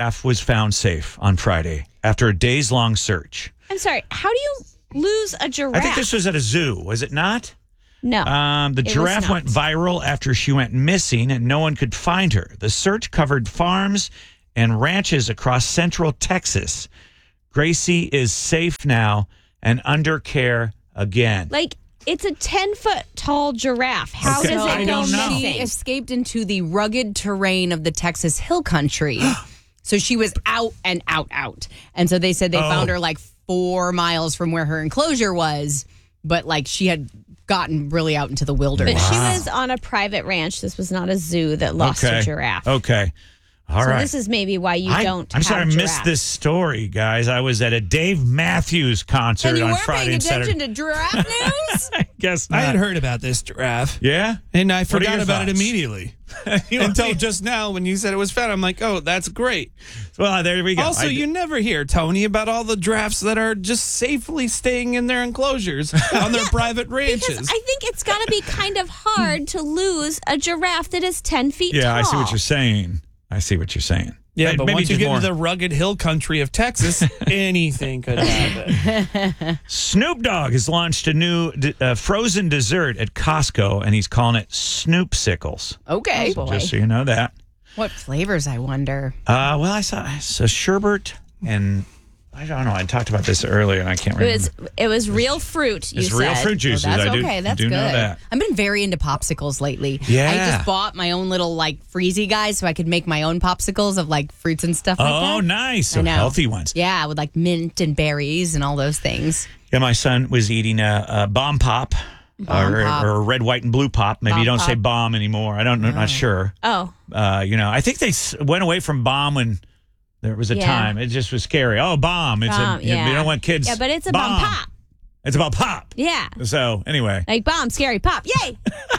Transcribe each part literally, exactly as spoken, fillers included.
giraffe was found safe on Friday after a days-long search. I'm sorry. How do you lose a giraffe? I think this was at a zoo, was it not? No. Um, the giraffe went viral after she went missing and no one could find her. The search covered farms and ranches across central Texas. Gracie is safe now and under care again. Like, it's a ten-foot tall giraffe. How Okay. does it I go don't know. missing? She escaped into the rugged terrain of the Texas Hill Country. So she was out and out, out. And so they said they Oh. found her like four miles from where her enclosure was, but like she had gotten really out into the wilderness. But she was on a private ranch. This was not a zoo that lost okay. a giraffe. Okay. All so right. this is maybe why you I, don't I'm have sorry I missed giraffes. this story, guys. I was at a Dave Matthews concert And you on weren't Friday paying and attention Saturday. to giraffe news? I guess not. I had heard about this giraffe. Yeah? And I What are forgot your about it thoughts? immediately. You Until want me- just now when you said it was found. I'm like, oh, that's great. Well, there we go. Also, I- you never hear, Tony, about all the giraffes that are just safely staying in their enclosures on their private ranches. Because I think it's got to be kind of hard to lose a giraffe that is ten feet Yeah, tall. I see what you're saying. I see what you're saying. yeah, Maybe- but maybe once you just get more- into the rugged hill country of Texas, anything could happen. Snoop Dogg has launched a new d- uh, frozen dessert at Costco, and he's calling it Snoop Sickles. Okay. Oh, boy. Just so you know that. What flavors, I wonder? Uh, well, I saw so sherbet and I don't know. I talked about this earlier, and I can't It remember. was it was real fruit. You It's said. real fruit juices. Oh, that's I do, okay. That's do good. know that. I've been very into popsicles lately. Yeah. I just bought my own little like freezy guys so I could make my own popsicles of like fruits and stuff like that. Oh, nice. So I know. healthy ones. Yeah, with like mint and berries and all those things. Yeah, my son was eating a, a bomb pop, Bomb or, pop. or a red, white, and blue pop. Maybe Bomb you don't pop. say bomb anymore. I don't. I'm not sure. Oh, Uh, you know, I think they s- went away from bomb when there was a Yeah. time. It just was scary. Oh, bomb! It's Bomb, a, you, yeah. you don't want kids. yeah, but it's a bomb pop. It's about pop. Yeah, So anyway, like bomb, scary pop. Yay!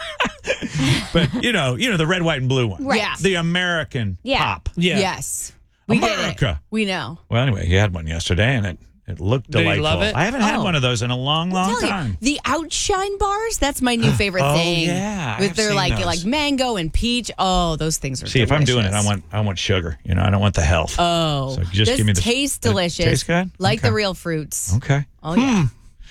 but you know, you know the red, white, and blue one. Right. Yeah. The American Yeah. pop. Yeah. Yes. We get it. America. We know. Well, anyway, he had one yesterday, and it it looked Did he delightful. love it? I haven't had Oh. one of those in a long, long Tell you, time. the Outshine bars, that's my new favorite Oh, thing. yeah, I With have their seen like those. like mango and peach. Oh, those things are See, if I'm doing it, I delicious. want I want sugar. You know, I don't want the health. Oh, So just this give me the- tastes the- delicious. tastes good? Like Okay. the real fruits. Okay. Oh yeah.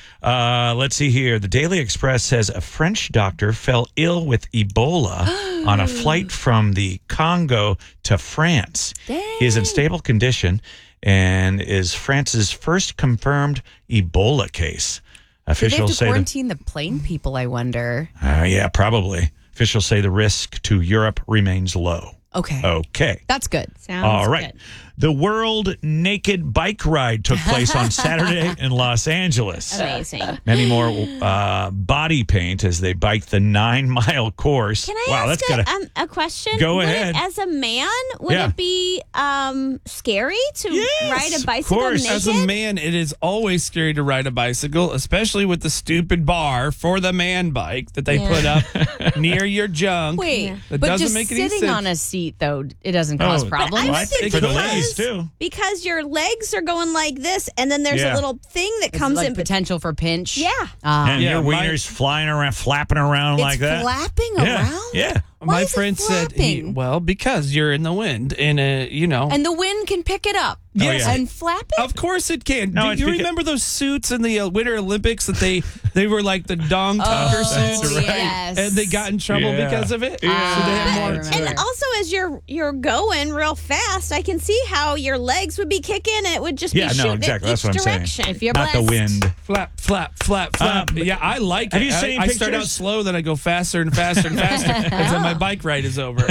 Uh, let's see here. The Daily Express says a French doctor fell ill with Ebola on a flight from the Congo to France. He is in stable condition and is France's first confirmed Ebola case. Did they have Officials to say that, quarantine the plane people, I wonder? uh, yeah, probably. Officials say the risk to Europe remains low. Okay. Okay. That's good. Sounds All right. good. The World Naked Bike Ride took place on Saturday in Los Angeles. Amazing. Many more uh, body paint as they bike the nine-mile course. Can I wow, ask that's a, gotta, um, a question? Go Would ahead. It, as a man, would Yeah. it be um, scary to Yes, ride a of bicycle course. naked? As a man, it is always scary to ride a bicycle, especially with the stupid bar for the man bike that they Yeah. put up near your junk. Wait, Yeah. That but doesn't just make any sitting sense. on a seat, though, it doesn't cause Oh, problems. well, I think for the ladies, too. Because your legs are going like this, and then there's Yeah. a little thing that It's comes like in. bet- potential for pinch. Yeah. Ah. And Yeah, your my- wiener's flying around, flapping around it's like that. flapping yeah. around? Yeah. Why My is it friend said, he, flapping? well, because you're in the wind and, uh, you know. And the wind can pick it up. Yes. yeah. And flap it? Of course it can. No, Do it's you because- remember those suits in the uh, Winter Olympics that they they were like the dong tucker Oh, suits, yes. and they got in trouble Yeah. because of it? Yeah. So they have I more. remember. And also, as you're you're going real fast, I can see how your legs would be kicking. and It would just Yeah, be no, shooting exactly. in That's each what I'm saying. direction. If you're Not the blessed. wind. Flap, flap, flap, flap. Um, yeah, I like have it. you I, seen I start out pictures? slow, then I go faster and faster and faster until my bike ride is over.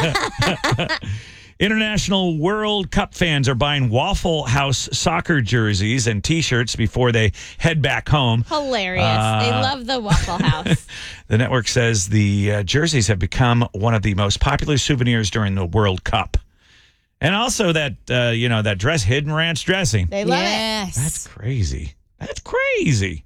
International World Cup fans are buying Waffle House soccer jerseys and T-shirts before they head back home. Hilarious. Uh, they love the Waffle House. The network says the uh, jerseys have become one of the most popular souvenirs during the World Cup. And also that, uh, you know, that dress, Hidden Ranch dressing. They love it. Yes. That's crazy. That's crazy.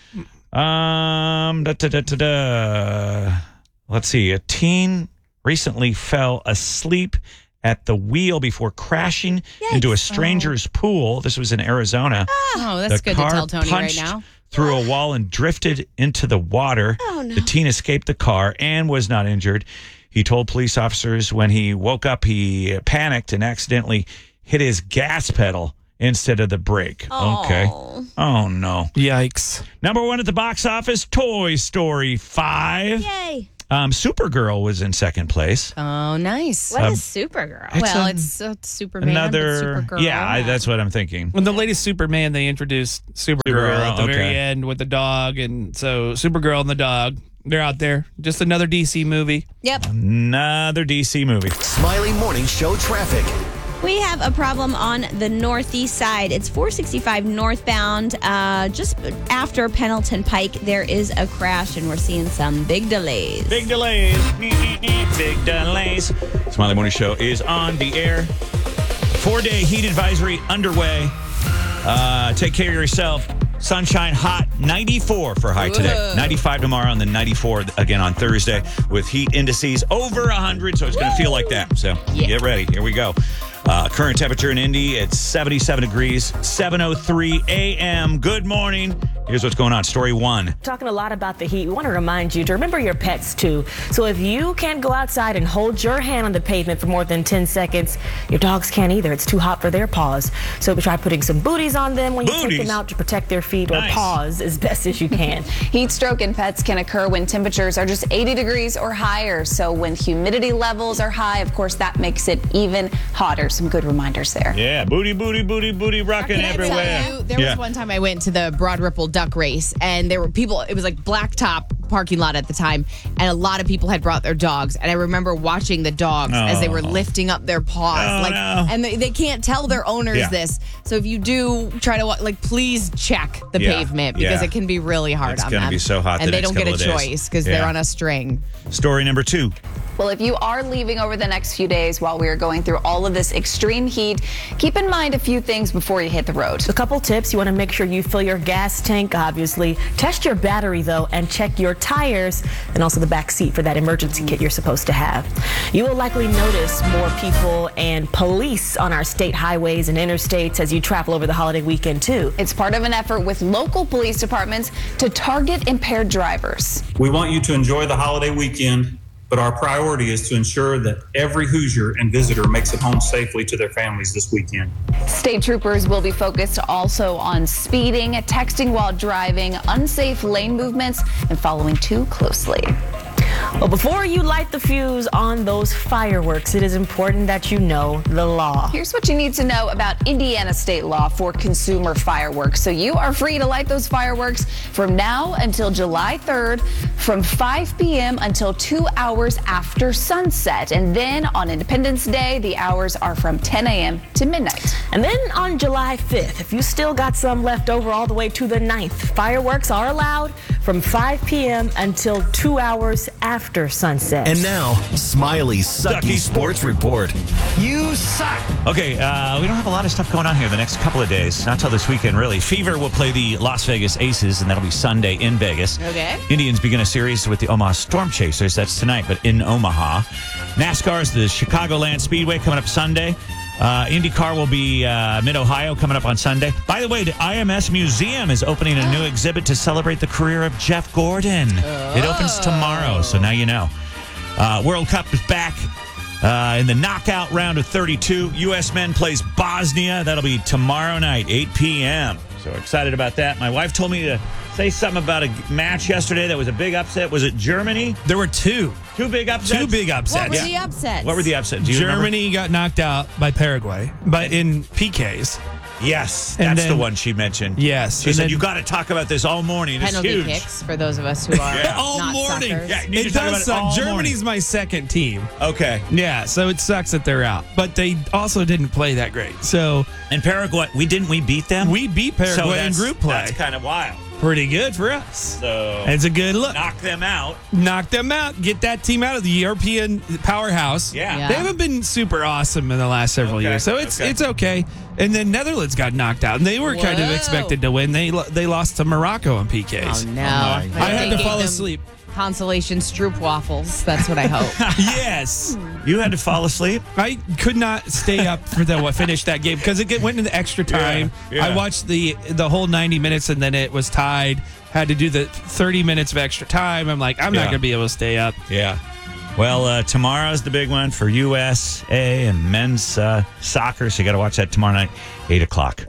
Um, da, da, da, da, da. Let's see. A teen recently fell asleep at the wheel before crashing into a stranger's pool. This was in Arizona. Oh, that's the good to car tell Tony right punched now. through a wall and drifted into the water. Oh, no. The teen escaped the car and was not injured. He told police officers when he woke up, he panicked and accidentally hit his gas pedal instead of the brake. Oh. Okay. Oh, no. Yikes. Number one at the box office, Toy Story five. Yay. Um, Supergirl was in second place. Oh, nice. What Um, is Supergirl? It's well, a- it's uh, Superman, Another, but Supergirl. yeah, I, that's what I'm thinking. When the latest Superman, they introduced Supergirl, Supergirl, at the okay. very end with the dog. And so Supergirl and the dog, they're out there. Just another D C movie. Yep. Another D C movie. Smiley Morning Show traffic. We have a problem on the northeast side. It's four sixty-five northbound. Uh, just after Pendleton Pike, there is a crash, and we're seeing some big delays. Big delays. Big delays. Smiley Morning Show is on the air. Four-day heat advisory underway. Uh, take care of yourself. Sunshine hot, ninety-four for high today. Whoa. ninety-five tomorrow, and then ninety-four again on Thursday with heat indices over one hundred, so it's going to feel like that. So Yeah. get ready. Here we go. Uh, current temperature in Indy, it's seventy-seven degrees, seven oh three a.m. Good morning. Here's what's going on. Story one. Talking a lot about the heat, we want to remind you to remember your pets too. So if you can't go outside and hold your hand on the pavement for more than ten seconds, your dogs can't either. It's too hot for their paws. So try putting some booties on them when you take Booties? them out to protect their feet or Nice. paws as best as you can. Heat stroke in pets can occur when temperatures are just eighty degrees or higher. So when humidity levels are high, of course, that makes it even hotter. Some good reminders there. Yeah, booty, booty, booty, booty, rocking Can I tell everywhere. you, there Yeah. was one time I went to the Broad Ripple Duck Race, and there were people, it was like blacktop parking lot at the time, and a lot of people had brought their dogs. And I remember watching the dogs as they were Oh. lifting up their paws. Oh, like, no. And they, they can't tell their owners Yeah. this. So if you do try to, wa- like, please check the Yeah. pavement because Yeah. it can be really hard It's on gonna them. be so hot the And they next don't get a couple of days. choice because Yeah. they're on a string. Story number two. Well, if you are leaving over the next few days while we are going through all of this extreme heat, keep in mind a few things before you hit the road. A couple tips. You want to make sure you fill your gas tank, obviously. Test your battery, though, and check your tires and also the back seat for that emergency kit you're supposed to have. You will likely notice more people and police on our state highways and interstates as you travel over the holiday weekend, too. It's part of an effort with local police departments to target impaired drivers. We want you to enjoy the holiday weekend, but our priority is to ensure that every Hoosier and visitor makes it home safely to their families this weekend. State troopers will be focused also on speeding, texting while driving, unsafe lane movements, and following too closely. Well, before you light the fuse on those fireworks, it is important that you know the law. Here's what you need to know about Indiana state law for consumer fireworks. So you are free to light those fireworks from now until July third, from five p.m. until two hours after sunset. And then on Independence Day, the hours are from ten a.m. to midnight. And then on July fifth, if you still got some left over all the way to the ninth, fireworks are allowed from five p.m. until two hours after sunset. And now, Smiley's Sucky Sucky Sports Report. You suck. Okay, uh, we don't have a lot of stuff going on here the next couple of days. Not till this weekend, really. Fever will play the Las Vegas Aces, and that'll be Sunday in Vegas. Okay. Indians begin a series with the Omaha Storm Chasers. That's tonight, but in Omaha. NASCAR's the Chicagoland Speedway coming up Sunday. Uh, IndyCar will be uh, Mid-Ohio coming up on Sunday. By the way, the I M S Museum is opening a new exhibit to celebrate the career of Jeff Gordon. It opens tomorrow, so now you know. Uh, World Cup is back uh, in the knockout round of thirty-two. U S men plays Bosnia. That'll be tomorrow night, eight p.m. So excited about that. My wife told me to say something about a match yesterday that was a big upset. Was it Germany? There were two. Two big upsets? Two big upsets. What were the upsets? What were the upsets? Do you remember? Germany got knocked out by Paraguay, but in P Ks. Yes, And that's then- the one she mentioned. Yes, She and said, then- you got to talk about this all morning. It's Penalty huge. kicks for those of us who are Yeah. All not morning. suckers. Yeah, you need It to talk about does it suck. all Germany's my second team. Okay. Yeah, so it sucks that they're out. But they also didn't play that great. So And Paraguay, we didn't we beat them? we beat so Paraguay in that's, group play. That's kind of wild. Pretty good for us. So It's a good look. knock them out. Knock them out. Get that team out of the European powerhouse. Yeah. Yeah. They haven't been super awesome in the last several Okay, years, so it's okay. it's okay. And then Netherlands got knocked out, and they were kind of Whoa. expected to win. They lo- they lost to Morocco on P Ks. Oh, no. my Maybe I had they to gave fall them asleep. Consolation Stroop waffles. That's what I hope. Yes, You had to fall asleep? I could not stay up for the finish that game because it get- went into extra time. Yeah, yeah. I watched the the whole ninety minutes, and then it was tied. Had to do the thirty minutes of extra time. I'm like, I'm Yeah. not going to be able to stay up. Yeah. Well, uh, tomorrow's the big one for U S A and men's uh, soccer, so you got to watch that tomorrow night, eight o'clock.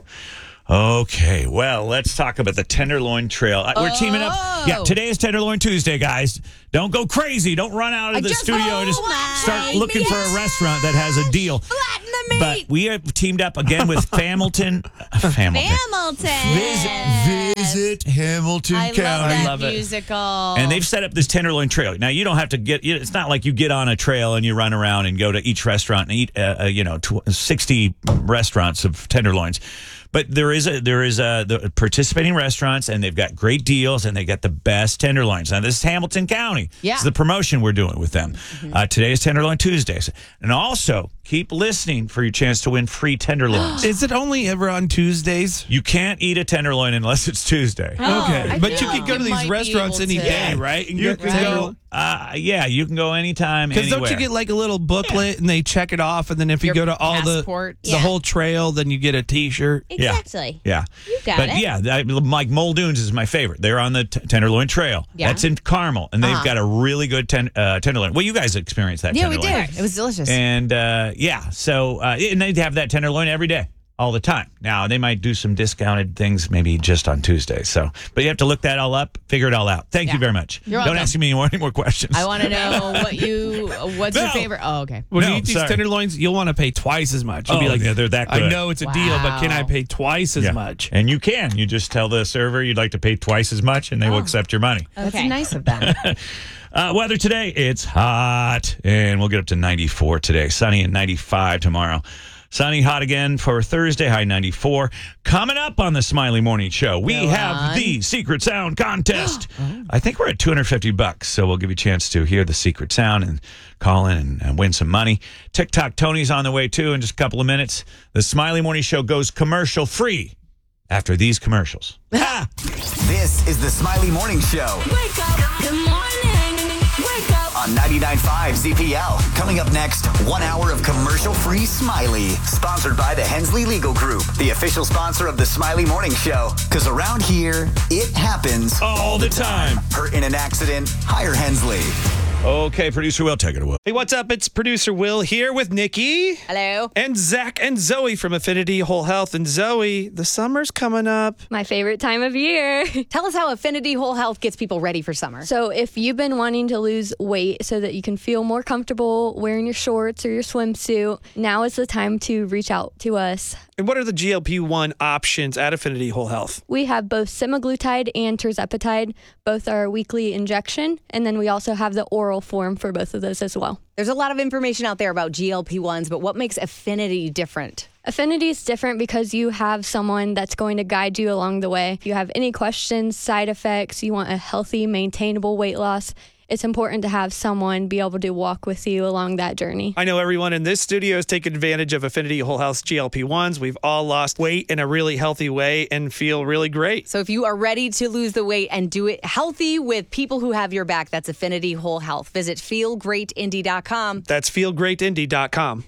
Okay, well, let's talk about the Tenderloin Trail. Uh, We're teaming up. Yeah, today is Tenderloin Tuesday, guys. Don't go crazy. Don't run out of I the just studio and just start looking for a restaurant that has a deal. Flatten the meat. But we have teamed up again with Hamilton. Hamilton. Hamilton. Visit, visit Hamilton I County. love that love it. musical. And they've set up this Tenderloin Trail. Now, you don't have to get, it's not like you get on a trail and you run around and go to each restaurant and eat, uh, uh, you know, tw- sixty restaurants of tenderloins. But there is a, there is a, the participating restaurants, and they've got great deals, and they got the best tenderloins. Now, this is Hamilton County. Yeah. It's the promotion we're doing with them. Mm-hmm. Uh, today is Tenderloin Tuesdays. And also, keep listening for your chance to win free tenderloins. Is it only ever on Tuesdays? You can't eat a tenderloin unless it's Tuesday. Oh, Okay, I but you feel can like go you to might these be restaurants able any to- day, right? And You get can tenderloin. go, uh, yeah, you can go anytime, Because anywhere. don't you get like a little booklet and they check it off, and then if you Your go to all passport. the Yeah. the whole trail, then you get a T-shirt. Exactly. Yeah. You got but it. yeah, that, like Muldoon's is my favorite. They're on the t- Tenderloin Trail. Yeah. That's in Carmel, and they've Uh-huh. got a really good ten, uh, tenderloin. Well, you guys experienced that Yeah, we tenderloin. did. It was delicious. And uh, yeah, so uh, and they have that tenderloin every day, all the time. Now they might do some discounted things, maybe just on Tuesdays. So, but you have to look that all up, figure it all out. Thank you Yeah. very much. You're Don't welcome. ask me any more, any more questions. I want to know what you, what's your No. favorite? Oh, okay. When No, you eat these sorry. tenderloins, you'll want to pay twice as much. You'll Oh, be like, yeah, they're that I good. know it's a deal, but can I Wow. pay twice as Yeah. much? And you can. You just tell the server you'd like to pay twice as much, and they will accept your money. That's Okay. nice of them. Uh, weather today, it's hot, and we'll get up to ninety-four today. Sunny and ninety-five tomorrow. Sunny, hot again for Thursday, high ninety-four. Coming up on the Smiley Morning Show, we Go have on. the Secret Sound Contest. I think we're at two hundred fifty bucks, so we'll give you a chance to hear the secret sound and call in and, and win some money. TikTok Tony's on the way, too, in just a couple of minutes. The Smiley Morning Show goes commercial free after these commercials. Ha! This is the Smiley Morning Show Wake up. Good morning. Wake up. on ninety-nine point five Z P L. Coming up next, one hour of commercial-free Smiley. Sponsored by the Hensley Legal Group, the official sponsor of the Smiley Morning Show. Because around here, it happens All the time. Hurt in an accident, hire Hensley. Okay, producer Will, take it away. Hey, what's up? It's producer Will here with Nikki. Hello. And Zach and Zoe from Affinity Whole Health. And Zoe, the summer's coming up. My favorite time of year. Tell us how Affinity Whole Health gets people ready for summer. So if you've been wanting to lose weight so that you can feel more comfortable wearing your shorts or your swimsuit, now is the time to reach out to us. And what are the G L P one options at Affinity Whole Health? We have both semaglutide and tirzepatide. Both are a weekly injection, and then we also have the oral form for both of those as well. There's a lot of information out there about G L P ones, but what makes Affinity different? Affinity is different because you have someone that's going to guide you along the way. If you have any questions, side effects, you want a healthy, maintainable weight loss, it's important to have someone be able to walk with you along that journey. I know everyone in this studio has taken advantage of Affinity Whole Health's G L P ones. We've all lost weight in a really healthy way and feel really great. So if you are ready to lose the weight and do it healthy with people who have your back, that's Affinity Whole Health. Visit feel great indy dot com. That's feel great indy dot com.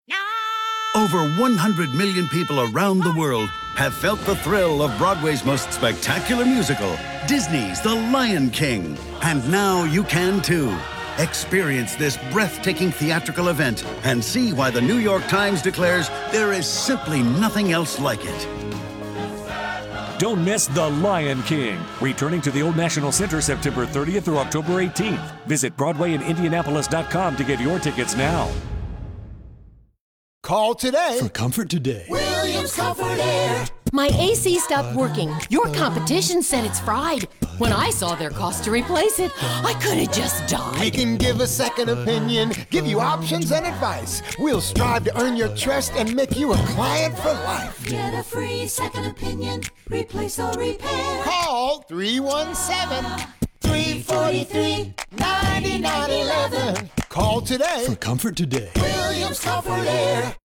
Over one hundred million people around the world have felt the thrill of Broadway's most spectacular musical, Disney's The Lion King. And now you can too. Experience this breathtaking theatrical event and see why the New York Times declares there is simply nothing else like it. Don't miss The Lion King, returning to the Old National Center September thirtieth through October eighteenth. Visit Broadway in Indianapolis dot com to get your tickets now. Call today for comfort today. Williams Comfort Air. My A C stopped working. Your competition said it's fried. When I saw their cost to replace it, I could have just died. We can give a second opinion, give you options and advice. We'll strive to earn your trust and make you a client for life. Get a free second opinion. Replace or repair. Call three one seven, three four three, nine nine one one. Call today for comfort today. Williams Comfort Air.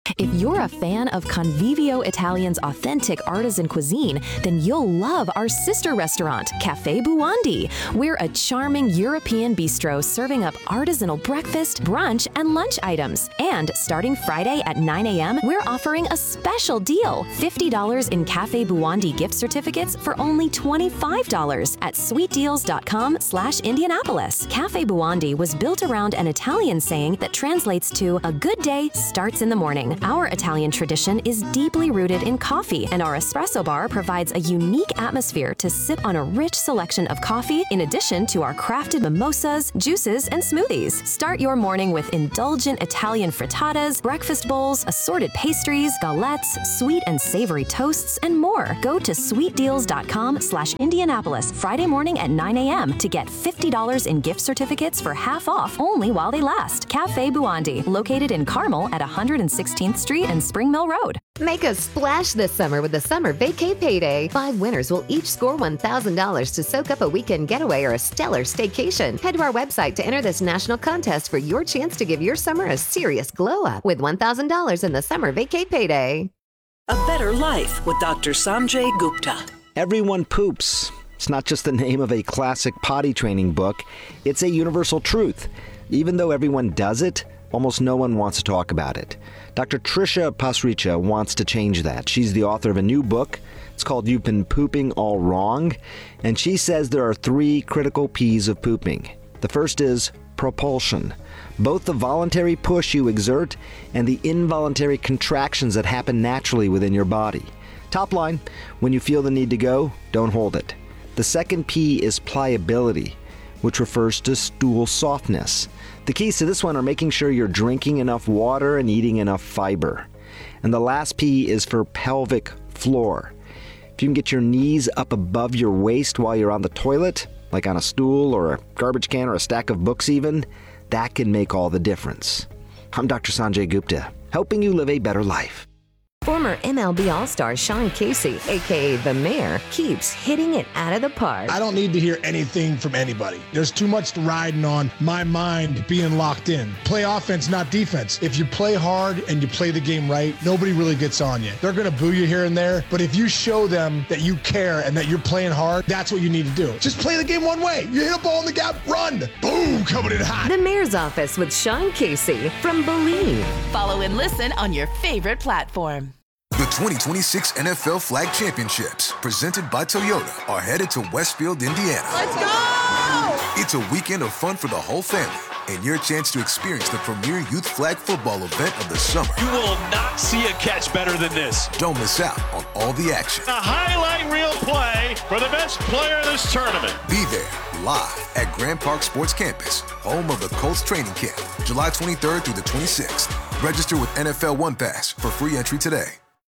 If you're a fan of Convivio Italian's authentic artisan cuisine, then you'll love our sister restaurant, Cafe Buondi. We're a charming European bistro serving up artisanal breakfast, brunch, and lunch items. And starting Friday at nine a.m., we're offering a special deal, fifty dollars in Cafe Buondi gift certificates for only twenty-five dollars at sweetdeals.com slash Indianapolis. Cafe Buondi was built around an Italian saying that translates to a good day starts in the morning. Our Italian tradition is deeply rooted in coffee, and our espresso bar provides a unique atmosphere to sip on a rich selection of coffee in addition to our crafted mimosas, juices, and smoothies. Start your morning with indulgent Italian frittatas, breakfast bowls, assorted pastries, galettes, sweet and savory toasts, and more. Go to sweetdeals.com slash Indianapolis Friday morning at nine a.m. to get fifty dollars in gift certificates for half off only while they last. Cafe Buondi, located in Carmel at one hundred sixteenth Street and Spring Mill Road. Make a splash this summer with the Summer Vacay Payday. Five winners will each score one thousand dollars to soak up a weekend getaway or a stellar staycation. Head to our website to enter this national contest for your chance to give your summer a serious glow up with one thousand dollars in the Summer Vacay Payday. A Better Life with Doctor Sanjay Gupta. Everyone poops. It's not just the name of a classic potty training book. It's a universal truth. Even though everyone does it, almost no one wants to talk about it. Doctor Trisha Pasricha wants to change that. She's the author of a new book. It's called You've Been Pooping All Wrong. And she says there are three critical P's of pooping. The first is propulsion. Both the voluntary push you exert and the involuntary contractions that happen naturally within your body. Top line, when you feel the need to go, don't hold it. The second P is pliability, which refers to stool softness. The keys to this one are making sure you're drinking enough water and eating enough fiber. And the last P is for pelvic floor. If you can get your knees up above your waist while you're on the toilet, like on a stool or a garbage can or a stack of books even, that can make all the difference. I'm Doctor Sanjay Gupta, helping you live a better life. Former M L B All-Star Sean Casey, a k a. The Mayor, keeps hitting it out of the park. I don't need to hear anything from anybody. There's too much riding on my mind being locked in. Play offense, not defense. If you play hard and you play the game right, nobody really gets on you. They're going to boo you here and there, but if you show them that you care and that you're playing hard, that's what you need to do. Just play the game one way. You hit a ball in the gap, run. Boom, coming in hot. The Mayor's Office with Sean Casey from Believe. Follow and listen on your favorite platform. The twenty twenty-six N F L Flag Championships, presented by Toyota, are headed to Westfield, Indiana. Let's go! It's a weekend of fun for the whole family and your chance to experience the premier youth flag football event of the summer. You will not see a catch better than this. Don't miss out on all the action. A highlight reel play for the best player in this tournament. Be there live at Grand Park Sports Campus, home of the Colts training camp, July twenty-third through the twenty-sixth. Register with N F L One Pass for free entry today.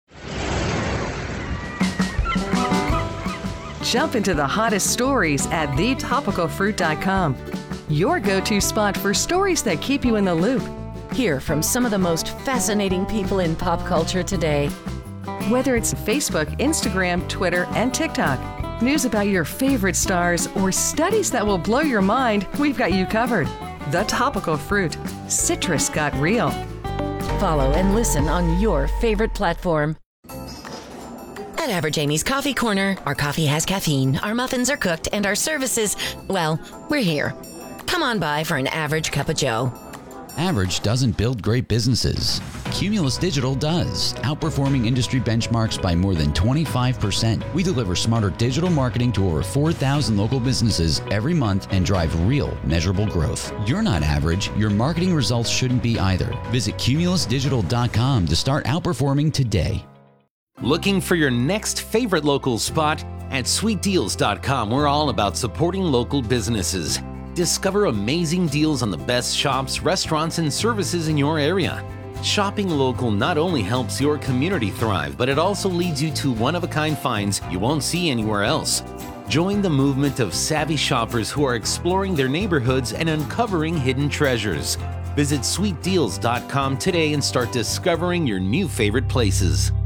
Jump into the hottest stories at the topical fruit dot com. Your go-to spot for stories that keep you in the loop. Hear from some of the most fascinating people in pop culture today. Whether it's Facebook, Instagram, Twitter, and TikTok, news about your favorite stars, or studies that will blow your mind, we've got you covered. The Topical Fruit. Citrus got real. Follow and listen on your favorite platform. At Average Amy's Coffee Corner, our coffee has caffeine, our muffins are cooked, and our services, well, we're here. Come on by for an average cup of joe. Average doesn't build great businesses. Cumulus Digital does, outperforming industry benchmarks by more than twenty-five percent. We deliver smarter digital marketing to over four thousand local businesses every month and drive real, measurable growth. You're not average. Your marketing results shouldn't be either. Visit cumulus digital dot com to start outperforming today. Looking for your next favorite local spot? At sweet deals dot com, we're all about supporting local businesses. Discover amazing deals on the best shops, restaurants, and services in your area. Shopping local not only helps your community thrive, but it also leads you to one-of-a-kind finds you won't see anywhere else. Join the movement of savvy shoppers who are exploring their neighborhoods and uncovering hidden treasures. Visit sweet deals dot com today and start discovering your new favorite places.